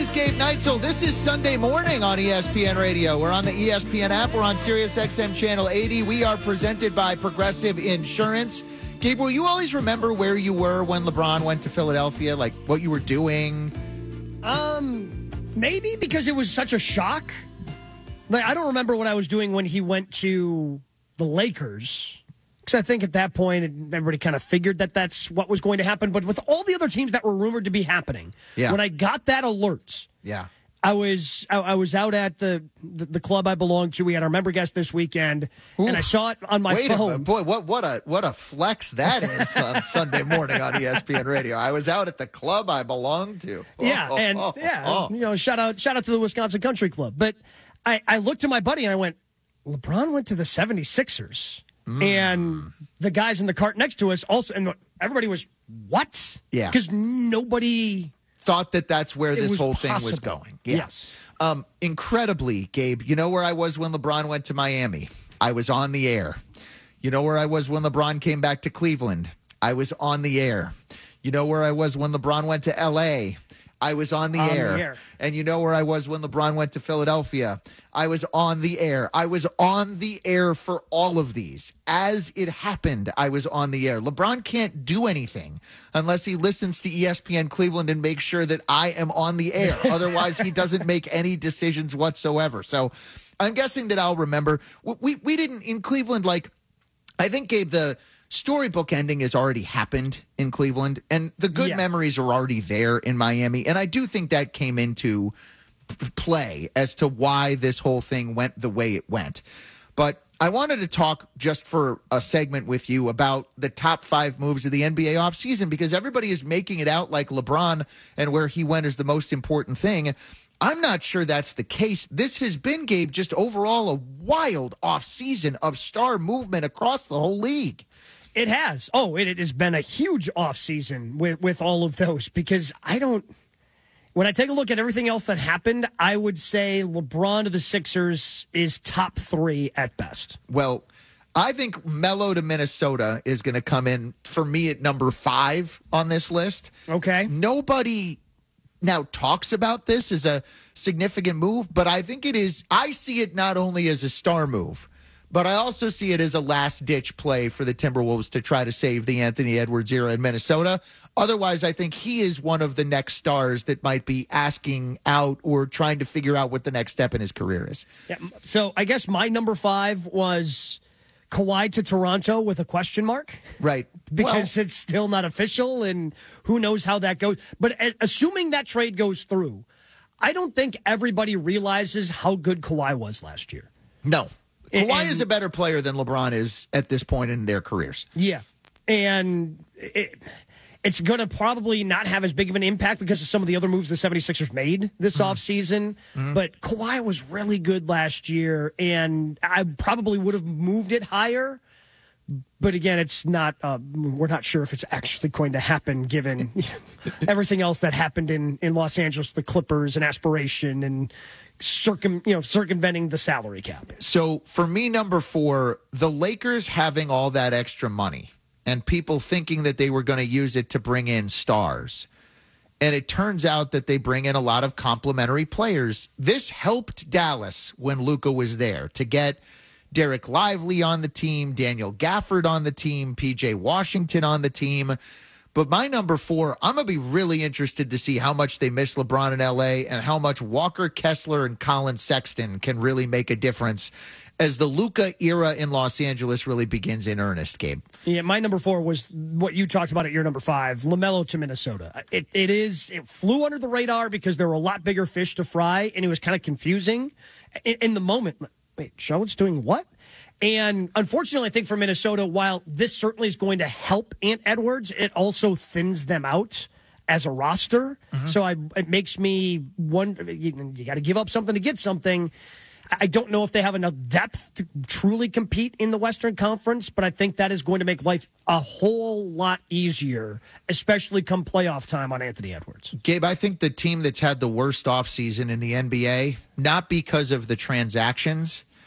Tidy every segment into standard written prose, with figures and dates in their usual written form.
He's Gabe Neitzel. This is Sunday morning on ESPN Radio. We're on the ESPN app. We're on Sirius XM Channel 80. We are presented by Progressive Insurance. Gabe, will you always remember where you were when LeBron went to Philadelphia? Like, what you were doing? Maybe because it was such a shock. Like, I don't remember what I was doing when he went to the Lakers. Because I think at that point, everybody kind of figured that that's what was going to happen. But with all the other teams that were rumored to be happening, when I got that alert, I was out at the club I belonged to. We had our member guest this weekend, and I saw it on my phone. Boy, what a flex that is on Sunday morning on ESPN Radio. I was out at the club I belonged to. Shout out to the Wisconsin Country Club. But I looked to my buddy and I went, LeBron went to the 76ers. And the guys in the cart next to us also, and everybody was, what? Yeah. Because nobody thought that that's where this whole thing was going. Yeah. Yes. Incredibly, Gabe, you know where I was when LeBron went to Miami? I was on the air. You know where I was when LeBron came back to Cleveland? I was on the air. You know where I was when LeBron went to L.A.? I was on the air. And you know where I was when LeBron went to Philadelphia? I was on the air. I was on the air for all of these. As it happened, I was on the air. LeBron can't do anything unless he listens to ESPN Cleveland and makes sure that I am on the air. Otherwise, he doesn't make any decisions whatsoever. So I'm guessing that I'll remember. We didn't, in Cleveland, I think, Gabe, the storybook ending has already happened in Cleveland, and the good memories are already there in Miami. And I do think that came into play as to why this whole thing went the way it went. But I wanted to talk just for a segment with you about the top 5 moves of the NBA offseason, because everybody is making it out like LeBron and where he went is the most important thing. I'm not sure that's the case. This has been, Gabe, just overall a wild offseason of star movement across the whole league. It has. Oh, it has been a huge offseason with all of those, because when I take a look at everything else that happened, I would say LeBron to the Sixers is top 3 at best. Well, I think Melo to Minnesota is going to come in for me at number 5 on this list. Okay. Nobody now talks about this as a significant move, but I think it is. I see it not only as a star move, but I also see it as a last-ditch play for the Timberwolves to try to save the Anthony Edwards era in Minnesota. Otherwise, I think he is one of the next stars that might be asking out or trying to figure out what the next step in his career is. Yeah, so I guess my number 5 was Kawhi to Toronto with a question mark. Right. Because it's still not official, and who knows how that goes. But assuming that trade goes through, I don't think everybody realizes how good Kawhi was last year. No. Kawhi is a better player than LeBron is at this point in their careers. Yeah. And it's going to probably not have as big of an impact because of some of the other moves the 76ers made this offseason. But Kawhi was really good last year, and I probably would have moved it higher. But again, it's not. We're not sure if it's actually going to happen, given everything else that happened in Los Angeles, the Clippers, and aspiration, and circumventing the salary cap. So for me, number 4, the Lakers having all that extra money and people thinking that they were going to use it to bring in stars. And it turns out that they bring in a lot of complementary players. This helped Dallas when Luka was there to get Derek Lively on the team, Daniel Gafford on the team, PJ Washington on the team. But my number 4, I'm going to be really interested to see how much they miss LeBron in L.A. and how much Walker Kessler and Colin Sexton can really make a difference as the Luka era in Los Angeles really begins in earnest, Gabe. Yeah, my number 4 was what you talked about at your number 5, LaMelo to Minnesota. It flew under the radar because there were a lot bigger fish to fry, and it was kind of confusing in the moment. Wait, Charlotte's doing what? And unfortunately, I think for Minnesota, while this certainly is going to help Ant Edwards, it also thins them out as a roster. So it makes me wonder, you got to give up something to get something. I don't know if they have enough depth to truly compete in the Western Conference, but I think that is going to make life a whole lot easier, especially come playoff time on Anthony Edwards. Gabe, I think the team that's had the worst offseason in the NBA, not because of the transactions,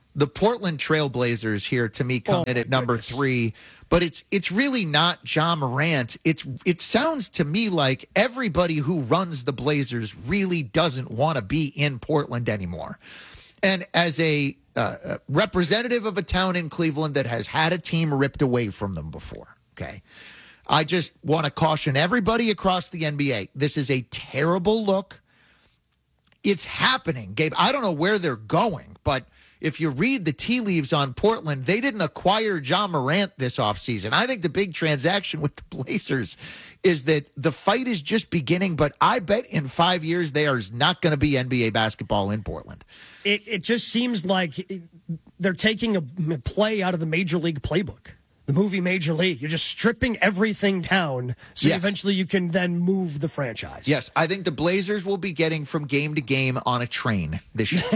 The Portland Trailblazers here to me come in at number 3, but it's really not Ja Morant. It sounds to me like everybody who runs the Blazers really doesn't want to be in Portland anymore. And as a representative of a town in Cleveland that has had a team ripped away from them before, okay, I just want to caution everybody across the NBA. This is a terrible look. It's happening, Gabe. I don't know where they're going, but if you read the tea leaves on Portland, they didn't acquire Ja Morant this offseason. I think the big transaction with the Blazers is that the fight is just beginning, but I bet in 5 years there's not going to be NBA basketball in Portland. It just seems like they're taking a play out of the Major League playbook. The movie Major League. You're just stripping everything down so eventually you can then move the franchise. Yes, I think the Blazers will be getting from game to game on a train this year.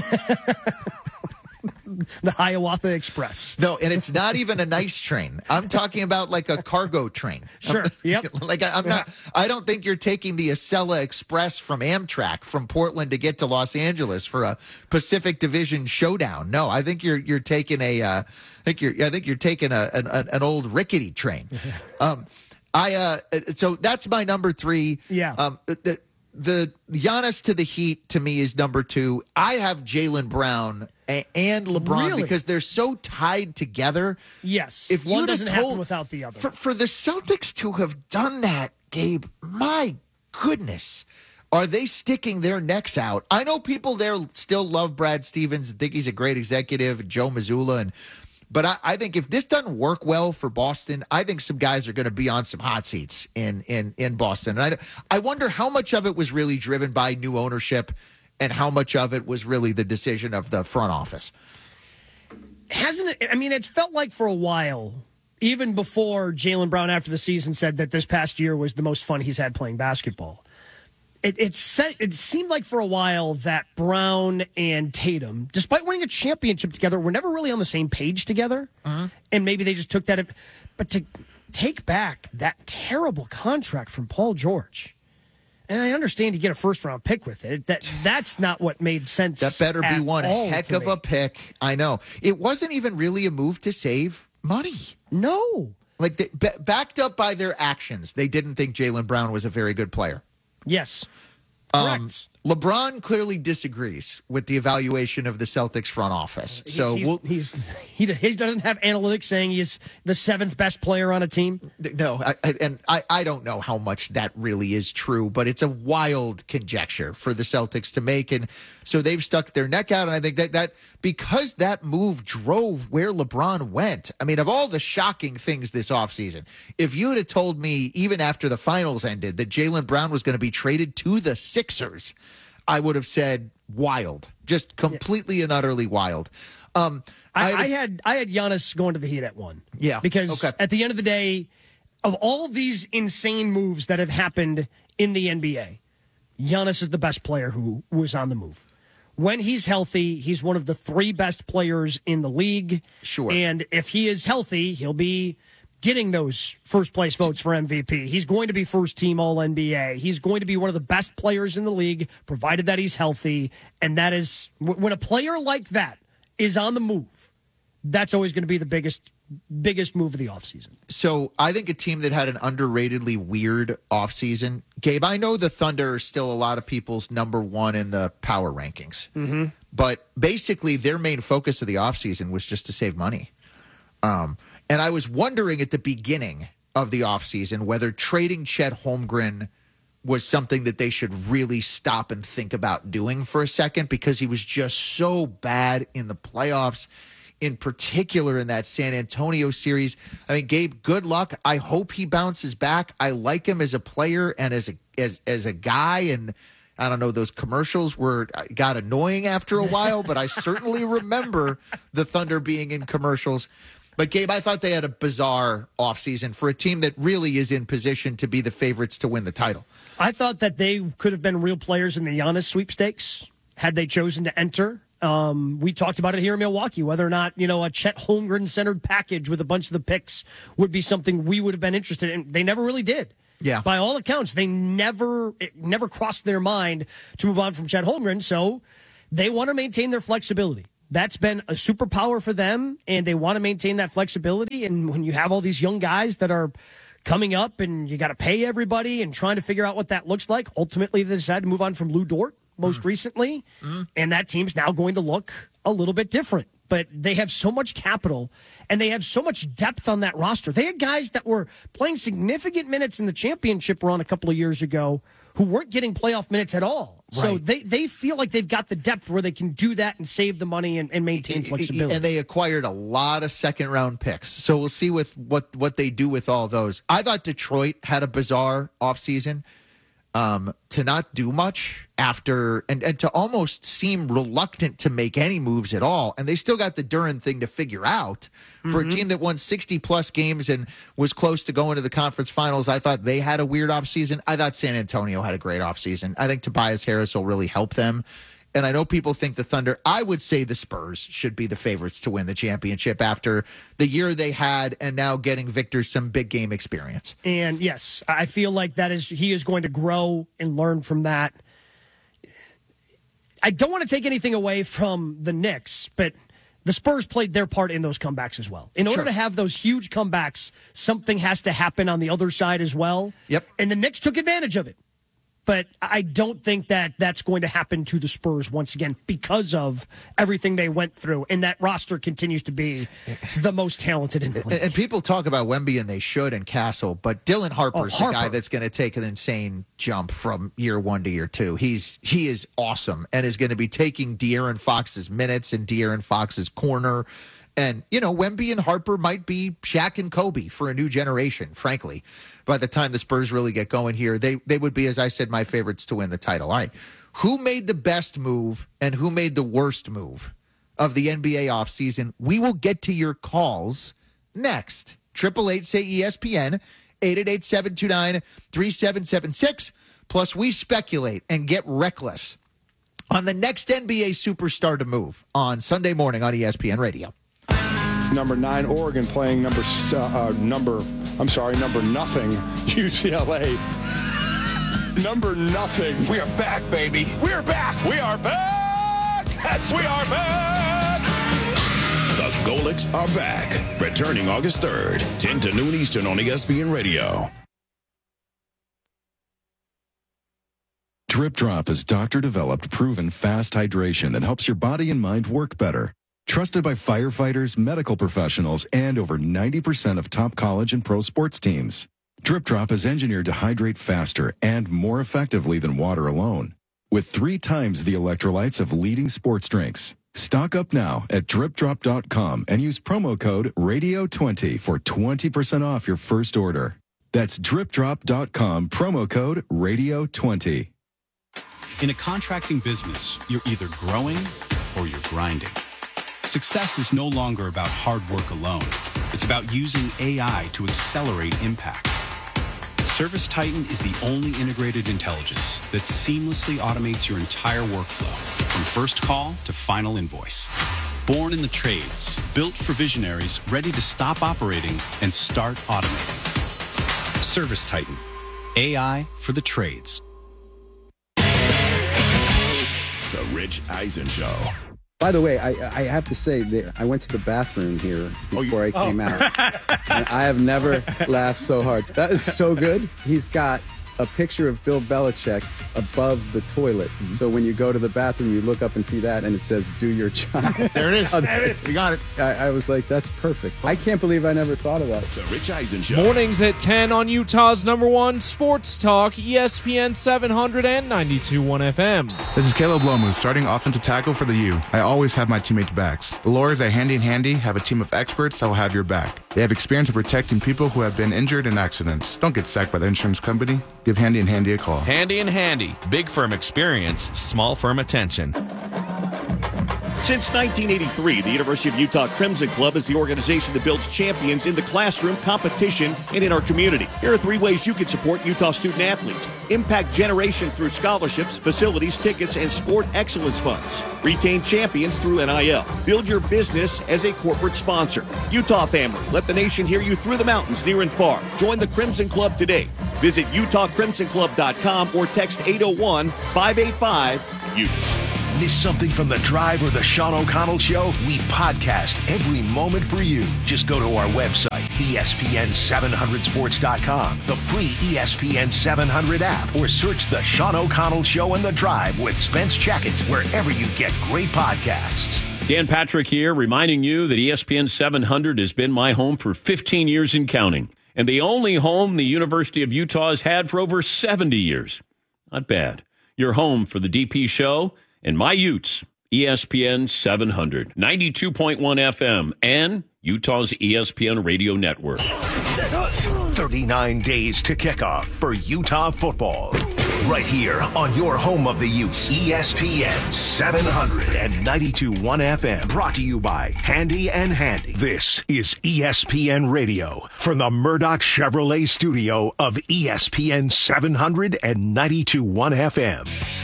The Hiawatha Express. No, and it's not even a nice train. I'm talking about like a cargo train. Sure. Yep. I don't think you're taking the Acela Express from Amtrak from Portland to get to Los Angeles for a Pacific Division showdown. No, I think you're taking an old rickety train. So that's my number 3. Yeah. The Giannis to the Heat to me is number 2. I have Jaylen Brown and LeBron because they're so tied together. Yes. If one doesn't happen without the other. For the Celtics to have done that, Gabe, my goodness, are they sticking their necks out? I know people there still love Brad Stevens and think he's a great executive, Joe Mazzulla, but I think if this doesn't work well for Boston, I think some guys are going to be on some hot seats in Boston. And I wonder how much of it was really driven by new ownership and how much of it was really the decision of the front office. Hasn't it? I mean, it's felt like for a while, even before Jaylen Brown after the season said that this past year was the most fun he's had playing basketball. It seemed like for a while that Brown and Tatum, despite winning a championship together, were never really on the same page together. Uh-huh. And maybe they just took that. But to take back that terrible contract from Paul George, and I understand you get a first-round pick with it. That's not what made sense. That better be one heck of a pick. I know. It wasn't even really a move to save money. No. Like, backed up by their actions, they didn't think Jaylen Brown was a very good player. Yes. Correct. LeBron clearly disagrees with the evaluation of the Celtics front office. So he doesn't have analytics saying he's the 7th best player on a team. No, I don't know how much that really is true, but it's a wild conjecture for the Celtics to make. And so they've stuck their neck out. And I think that because that move drove where LeBron went. I mean, of all the shocking things this offseason, if you had told me even after the finals ended that Jaylen Brown was going to be traded to the Sixers, I would have said wild, just completely and utterly wild. I had Giannis going to the Heat at 1. Yeah. Because at the end of the day, of all these insane moves that have happened in the NBA, Giannis is the best player who was on the move. When he's healthy, he's one of the 3 best players in the league. Sure. And if he is healthy, he'll be getting those first-place votes for MVP. He's going to be first-team All-NBA. He's going to be one of the best players in the league, provided that he's healthy. And that is, when a player like that is on the move, that's always going to be the biggest move of the offseason. So I think a team that had an underratedly weird offseason, Gabe, I know the Thunder are still a lot of people's number 1 in the power rankings. Mm-hmm. But basically their main focus of the offseason was just to save money. And I was wondering at the beginning of the offseason whether trading Chet Holmgren was something that they should really stop and think about doing for a second, because he was just so bad in the playoffs, in particular in that San Antonio series. I mean, Gabe, good luck. I hope he bounces back. I like him as a player and as a guy, and I don't know, those commercials got annoying after a while, but I certainly remember the Thunder being in commercials. But, Gabe, I thought they had a bizarre offseason for a team that really is in position to be the favorites to win the title. I thought that they could have been real players in the Giannis sweepstakes had they chosen to enter. We talked about it here in Milwaukee, whether or not, a Chet Holmgren-centered package with a bunch of the picks would be something we would have been interested in. They never really did. Yeah. By all accounts, it never crossed their mind to move on from Chet Holmgren, so they want to maintain their flexibility. that's been a superpower for them, and they want to maintain that flexibility. And when you have all these young guys that are coming up and you got to pay everybody and trying to figure out what that looks like, ultimately they decided to move on from Lou Dort most recently, and that team's now going to look a little bit different. But they have so much capital, and they have so much depth on that roster. They had guys that were playing significant minutes in the championship run a couple of years ago who weren't getting playoff minutes at all. Right. So they feel like they've got the depth where they can do that and save the money and maintain flexibility. And they acquired a lot of second-round picks. So we'll see with what they do with all those. I thought Detroit had a bizarre offseason. To not do much after and to almost seem reluctant to make any moves at all. And they still got the Duren thing to figure out. For a team that won 60-plus games and was close to going to the conference finals, I thought they had a weird offseason. I thought San Antonio had a great offseason. I think Tobias Harris will really help them. And I know people think the Thunder, I would say the Spurs should be the favorites to win the championship after the year they had and now getting Victor some big game experience. And yes, I feel like he is going to grow and learn from that. I don't want to take anything away from the Knicks, but the Spurs played their part in those comebacks as well. In order to have those huge comebacks, something has to happen on the other side as well. Yep. And the Knicks took advantage of it. But I don't think that that's going to happen to the Spurs once again because of everything they went through. And that roster continues to be the most talented in the league. And people talk about Wemby, and they should, and Castle. But Dylan Harper's the guy that's going to take an insane jump from year one to year two. He is awesome and is going to be taking De'Aaron Fox's minutes and De'Aaron Fox's corner. And, Wemby and Harper might be Shaq and Kobe for a new generation, frankly. By the time the Spurs really get going here, they would be, as I said, my favorites to win the title. All right. Who made the best move and who made the worst move of the NBA offseason? We will get to your calls next. 888-SAY-ESPN, 888-729-3776. Plus, we speculate and get reckless on the next NBA superstar to move on Sunday morning on ESPN Radio. Number 9, Oregon playing number nothing, UCLA. Number nothing. We are back, baby. We are back. We are back. We are back. The Golics are back. Returning August 3rd, 10 to noon Eastern on ESPN Radio. Drip Drop is doctor-developed, proven fast hydration that helps your body and mind work better. Trusted by firefighters, medical professionals, and over 90% of top college and pro sports teams. Drip Drop is engineered to hydrate faster and more effectively than water alone, with 3 times the electrolytes of leading sports drinks. Stock up now at dripdrop.com and use promo code RADIO20 for 20% off your first order. That's dripdrop.com, promo code RADIO20. In a contracting business, you're either growing or you're grinding. Success is no longer about hard work alone. It's about using AI to accelerate impact. ServiceTitan is the only integrated intelligence that seamlessly automates your entire workflow, from first call to final invoice. Born in the trades, built for visionaries ready to stop operating and start automating. ServiceTitan, AI for the trades. The Rich Eisen Show. By the way, I have to say that I went to the bathroom here before I came out. And I have never laughed so hard. That is so good. He's got a picture of Bill Belichick above the toilet. So when you go to the bathroom, you look up and see that, and it says, "Do your job." There it is. There it is. You got it. I was like, that's perfect. I can't believe I never thought of that. The Rich Eisen Show. Mornings at 10 on Utah's #1 sports talk, ESPN 700 and 92.1 FM. This is Caleb Lomu, starting offensive tackle for the U. I always have my teammates' backs. The Lawyers at Handy and Handy have a team of experts that will have your back. They have experience in protecting people who have been injured in accidents. Don't get sacked by the insurance company. Give Handy and Handy a call. Handy and Handy. Big firm experience, small firm attention. Since 1983, the University of Utah Crimson Club is the organization that builds champions in the classroom, competition, and in our community. Here are 3 ways you can support Utah student athletes. Impact generations through scholarships, facilities, tickets, and sport excellence funds. Retain champions through NIL. Build your business as a corporate sponsor. Utah family, let the nation hear you through the mountains near and far. Join the Crimson Club today. Visit UtahCrimsonClub.com or text 801-585-UTES. Miss something from The Drive or the Sean O'Connell Show? We podcast every moment for you. Just go to our website, ESPN700sports.com, the free ESPN 700 app, or search The Sean O'Connell Show and The Drive with Spence Checkett wherever you get great podcasts. Dan Patrick here, reminding you that ESPN 700 has been my home for 15 years and counting, and the only home the University of Utah has had for over 70 years. Not bad. Your home for the DP Show and my Utes, ESPN 700, 92.1 FM, and Utah's ESPN Radio Network. 39 days to kickoff for Utah football. Right here on your home of the Utes, ESPN 700 and 92.1 FM. Brought to you by Handy and Handy. This is ESPN Radio from the Murdoch Chevrolet studio of ESPN 700 and 92.1 FM.